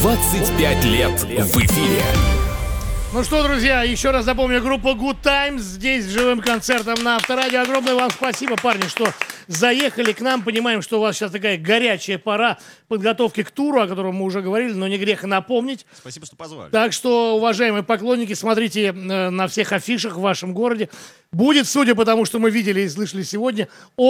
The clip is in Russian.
25 лет в эфире. Ну что, друзья, еще раз напомню, группа Good Times здесь с живым концертом на Авторадио. Огромное вам спасибо, парни, что заехали к нам. Понимаем, что у вас сейчас такая горячая пора подготовки к туру, о котором мы уже говорили, но не грех и напомнить. Спасибо, что позвали. Так что, уважаемые поклонники, смотрите на всех афишах в вашем городе. Будет, судя по тому, что мы видели и слышали сегодня,